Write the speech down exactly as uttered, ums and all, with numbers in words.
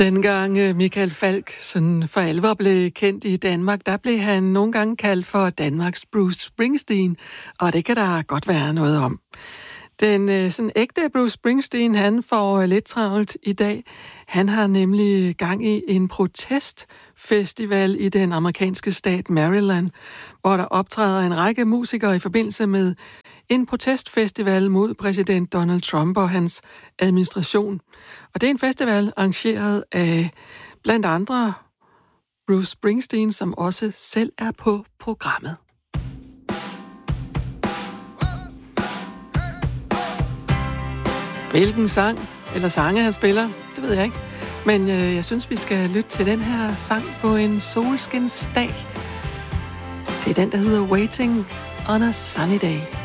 Dengang Michael Falch sådan for alvor blev kendt i Danmark, der blev han nogle gange kaldt for Danmarks Bruce Springsteen, og det kan der godt være noget om. Den sådan ægte Bruce Springsteen, han får lidt travlt i dag. Han har nemlig gang i en protestfestival i den amerikanske stat Maryland, hvor der optræder en række musikere i forbindelse med en protestfestival mod præsident Donald Trump og hans administration. Og det er en festival arrangeret af blandt andre Bruce Springsteen, som også selv er på programmet. Hvilken sang eller sange han spiller, det ved jeg ikke. Men øh, jeg synes, vi skal lytte til den her sang på en solskinsdag. Det er den, der hedder Waiting on a Sunny Day.